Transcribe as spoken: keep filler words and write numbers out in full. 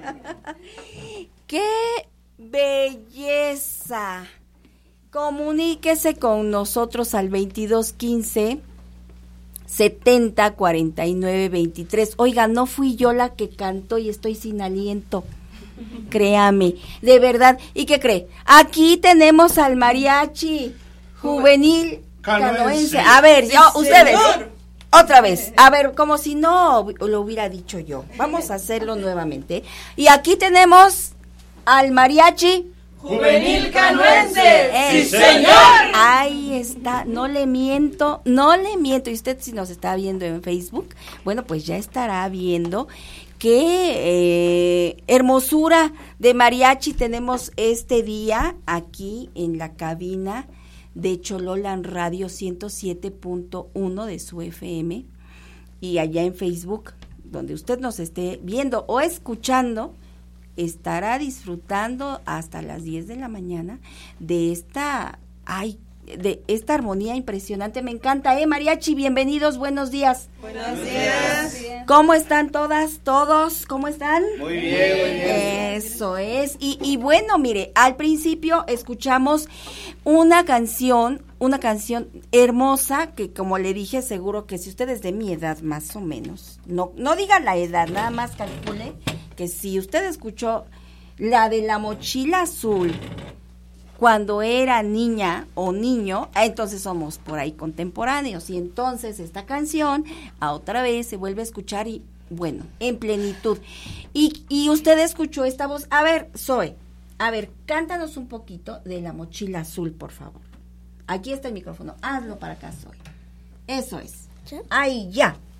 ¡Qué belleza! Comuníquese con nosotros al veintidós quince setenta cuarenta y nueve veintitrés. Oiga, no fui yo la que cantó y estoy sin aliento. Créame, de verdad. ¿Y qué cree? Aquí tenemos al mariachi juvenil canoense. A ver, yo, sí, ustedes, señor. Otra vez. A ver, como si no lo hubiera dicho yo. Vamos a hacerlo nuevamente. Y aquí tenemos al mariachi juvenil canoense. Eh, ¡Sí, señor! Ahí está, no le miento, no le miento. Y usted, si nos está viendo en Facebook, bueno, pues ya estará viendo qué eh, hermosura de mariachi tenemos este día aquí en la cabina de Chololan Radio ciento siete punto uno de su F M, y allá en Facebook, donde usted nos esté viendo o escuchando, estará disfrutando hasta las diez de la mañana de esta, ay, de esta armonía impresionante. Me encanta, ¿eh? Mariachi, bienvenidos, buenos días. Buenos días. ¿Cómo están todas, todos? ¿Cómo están? Muy bien, muy bien. Eso es. Y, y bueno, mire, al principio escuchamos una canción, una canción hermosa que, como le dije, seguro que si usted es de mi edad más o menos, no, no diga la edad, nada más calcule que si usted escuchó la de La Mochila Azul cuando era niña o niño, entonces somos por ahí contemporáneos, y entonces esta canción a otra vez se vuelve a escuchar y bueno, en plenitud. Y, y usted escuchó esta voz. A ver, Zoe, a ver, cántanos un poquito de La Mochila Azul, por favor. Aquí está el micrófono, hazlo para acá, Zoe. Eso es. ¿Sí? Ahí, ya.